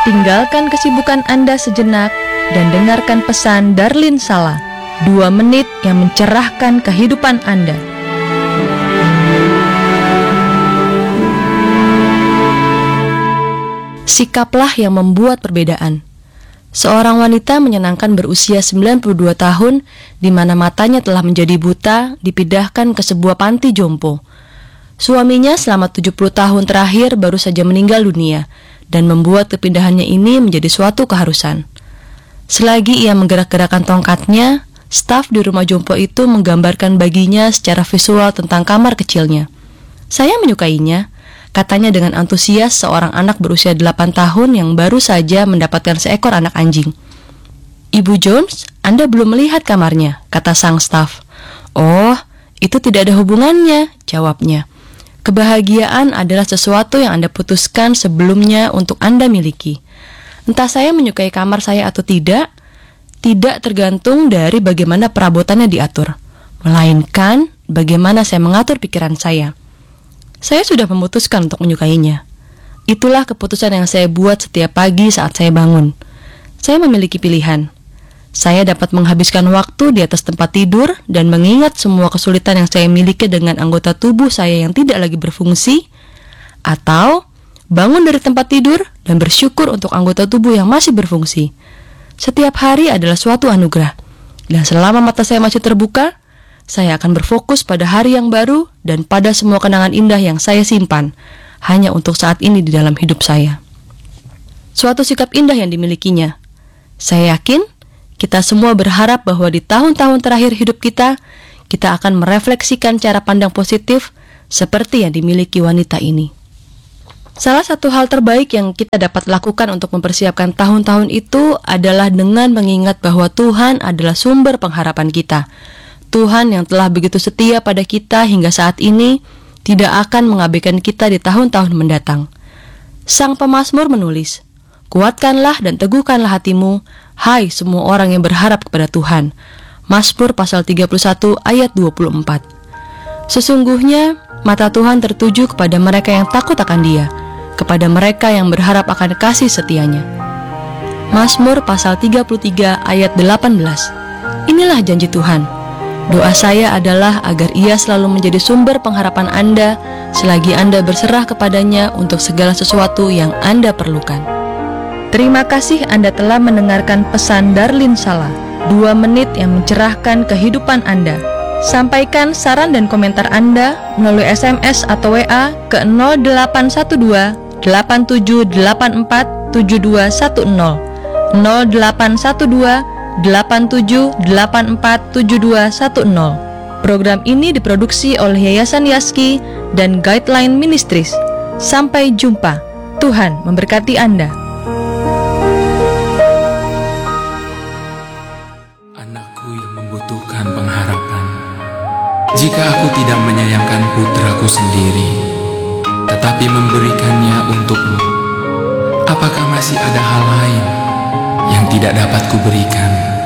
Tinggalkan kesibukan Anda sejenak dan dengarkan pesan Darlin Sala, 2 menit yang mencerahkan kehidupan Anda. Sikaplah yang membuat perbedaan. Seorang wanita menyenangkan berusia 92 tahun, di mana matanya telah menjadi buta, dipindahkan ke sebuah panti jompo. Suaminya selama 70 tahun terakhir baru saja meninggal dunia, dan membuat kepindahannya ini menjadi suatu keharusan. Selagi ia menggerak-gerakkan tongkatnya, staf di rumah jompo itu menggambarkan baginya secara visual tentang kamar kecilnya. "Saya menyukainya," katanya dengan antusias seorang anak berusia 8 tahun yang baru saja mendapatkan seekor anak anjing. "Ibu Jones, Anda belum melihat kamarnya," kata sang staf. "Oh, itu tidak ada hubungannya," jawabnya. "Kebahagiaan adalah sesuatu yang Anda putuskan sebelumnya untuk Anda miliki. Entah saya menyukai kamar saya atau tidak tergantung dari bagaimana perabotannya diatur, melainkan bagaimana saya mengatur pikiran saya. Saya sudah memutuskan untuk menyukainya. Itulah keputusan yang saya buat setiap pagi saat saya bangun. Saya memiliki pilihan. Saya dapat menghabiskan waktu di atas tempat tidur dan mengingat semua kesulitan yang saya miliki dengan anggota tubuh saya yang tidak lagi berfungsi, atau bangun dari tempat tidur dan bersyukur untuk anggota tubuh yang masih berfungsi. Setiap hari adalah suatu anugerah, dan selama mata saya masih terbuka, saya akan berfokus pada hari yang baru dan pada semua kenangan indah yang saya simpan hanya untuk saat ini di dalam hidup saya." Suatu sikap indah yang dimilikinya. Saya yakin kita semua berharap bahwa di tahun-tahun terakhir hidup kita akan merefleksikan cara pandang positif seperti yang dimiliki wanita ini. Salah satu hal terbaik yang kita dapat lakukan untuk mempersiapkan tahun-tahun itu adalah dengan mengingat bahwa Tuhan adalah sumber pengharapan kita. Tuhan yang telah begitu setia pada kita hingga saat ini tidak akan mengabaikan kita di tahun-tahun mendatang. Sang pemazmur menulis, "Kuatkanlah dan teguhkanlah hatimu, hai semua orang yang berharap kepada Tuhan." Mazmur pasal 31 ayat 24. Sesungguhnya mata Tuhan tertuju kepada mereka yang takut akan Dia, kepada mereka yang berharap akan kasih setianya. Mazmur pasal 33 ayat 18. Inilah janji Tuhan. Doa saya adalah agar Ia selalu menjadi sumber pengharapan Anda selagi Anda berserah kepadanya untuk segala sesuatu yang Anda perlukan. Terima kasih Anda telah mendengarkan pesan Darlin Sala, 2 menit yang mencerahkan kehidupan Anda. Sampaikan saran dan komentar Anda melalui SMS atau WA ke 0812 8784 7210 0812 8784 7210. Program ini diproduksi oleh Yayasan Yaski dan Guideline Ministries. Sampai jumpa. Tuhan memberkati Anda. Anakku yang membutuhkan pengharapan. Jika aku tidak menyayangkan putraku sendiri, tetapi memberikannya untukmu, apakah masih ada hal lain yang tidak dapat kuberikan?